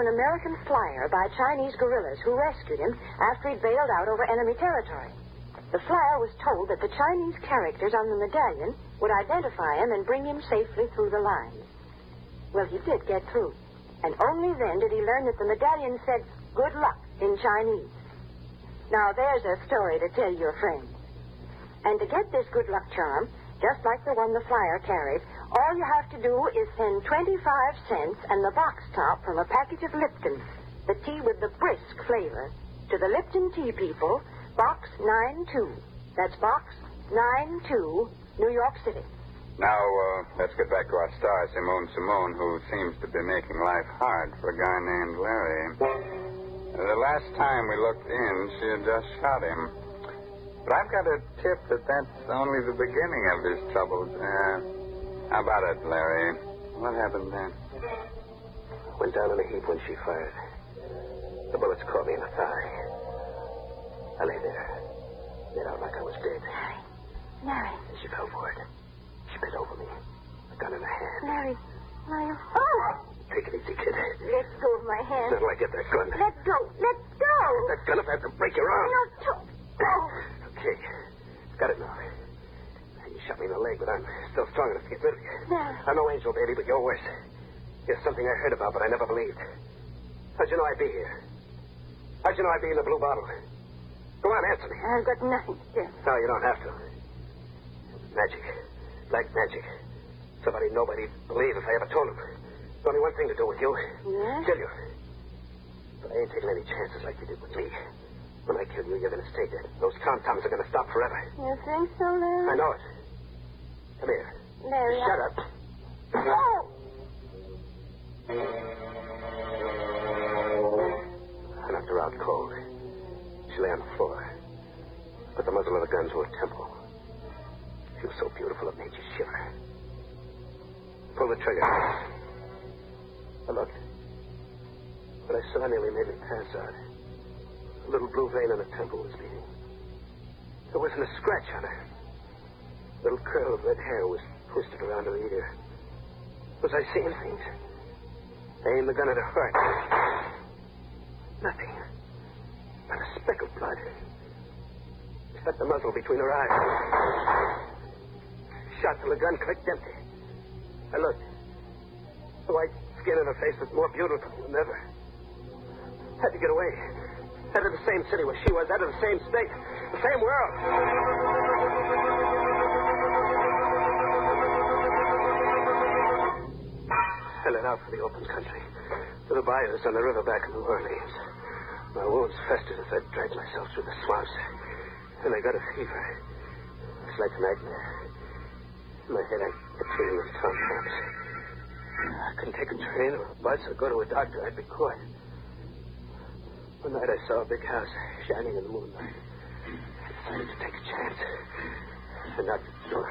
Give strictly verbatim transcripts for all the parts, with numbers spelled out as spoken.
an American flyer by Chinese guerrillas who rescued him after he'd bailed out over enemy territory. The flyer was told that the Chinese characters on the medallion would identify him and bring him safely through the lines. Well, he did get through. And only then did he learn that the medallion said, "Good luck," in Chinese. Now, there's a story to tell your friends. And to get this good luck charm, just like the one the flyer carried, all you have to do is send twenty-five cents and the box top from a package of Lipton, the tea with the brisk flavor, to the Lipton Tea people, Box nine two. That's Box nine two, New York City. Now, uh, let's get back to our star, Simone Simone, who seems to be making life hard for a guy named Larry. The last time we looked in, she had just shot him. But I've got a tip that that's only the beginning of his troubles. Uh, how about it, Larry? What happened then? Went down in a heap when she fired. The bullets caught me in the thigh. I lay there, laid out like I was dead. Larry. Larry. And she fell for it. She bent over me, a gun in her hand. Larry. Larry. Oh! Take it easy, kid. Let go of my hand. Until I get that gun. Let go. Let go. Get that gun if I have to break your arm. No, don't go. Okay. Got it now. You shot me in the leg, but I'm still strong enough to get rid of you. Larry. I'm no angel, baby, but you're worse. You're something I heard about, but I never believed. How'd you know I'd be here? How'd you know I'd be in the blue bottle? Go on, answer me. I've got nothing to do. No, you don't have to. Magic. Black magic. Somebody nobody'd believe if I ever told him. There's only one thing to do with you. Yes? Kill you. But I ain't taking any chances like you did with me. When I kill you, you're going to stay dead. Those tom-toms are going to stop forever. You think so, Larry? I know it. Come here. Larry, Shut I... up. No! I knocked her out cold. She lay on the floor. Put the muzzle of the gun to her temple. She was so beautiful it made you shiver. Pull the trigger. I looked. What I saw nearly made me pass out. A little blue vein on her temple was bleeding. There wasn't a scratch on her. A little curl of red hair was twisted around her ear. Was I seeing things? I aimed the gun at her heart. Nothing. Not a speck of blood. Stuck the muzzle between her eyes. Shot till the gun clicked empty. I looked. The white skin on her face was more beautiful than ever. Had to get away. Out of the same city where she was. Out of the same state. The same world. I let out for the open country. To the bayous on the river back in New Orleans. My wounds festered as I dragged myself through the swamps. And I got a fever. It's like a nightmare. In my head, I kept feeling those tom-toms. I couldn't take a train or a bus or go to a doctor. I'd be caught. One night I saw a big house shining in the moonlight. I decided to take a chance. I knocked at the door.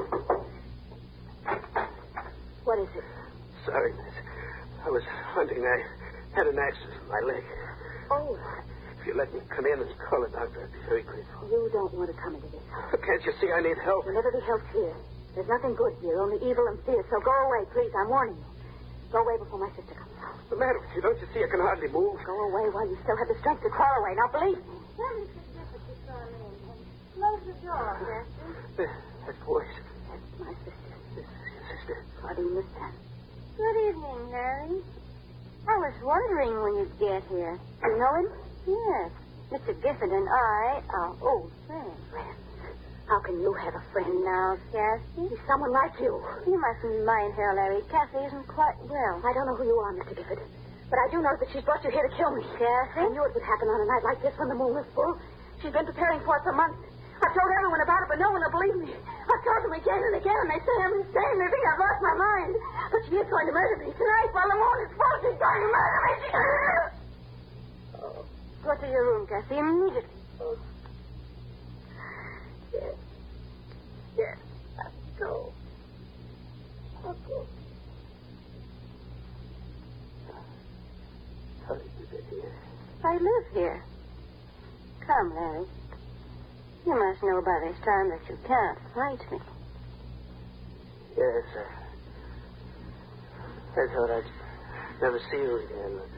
What is it? Sorry, miss. I was hunting. I had an accident in my leg. Oh. If you let me come in and call a doctor, I'd be very grateful. You don't want to come into this house. Can't you see I need help? You'll never be helped here. There's nothing good here, only evil and fear. So go away, please. I'm warning you. Go away before my sister comes out. What's the matter with you? Don't you see I can hardly move? Go away while you still have the strength to crawl away. Now, believe me. Tell Mister Gifford to come in. Close the door, Master. That voice. That's my sister. This is your sister. Claudine Mister. Good evening, Larry. I was wondering when you'd get here. You know him? Yes. Mister Gifford and I are old friends. Friends. How can you have a friend? Now, Cassie. He's someone like you. You mustn't mind her, Larry. Cassie isn't quite well. I don't know who you are, Mister Gifford. But I do know that she's brought you here to kill me. Cassie? I knew it would happen on a night like this when the moon was full. She's been preparing for it for months. I've told everyone about it, but no one will believe me. I've told them again and again, and they say I'm insane. They think I've lost my mind. But she is going to murder me. Tonight, while the moon is full, she's going to murder me. Oh. Go to your room, Cassie, immediately. Oh. Yes. Yes. I'll go. I'll go. How did you get here? I live here. Come, Larry. You must know by this time that you can't fight me. Yes, I, I thought I'd never see you again.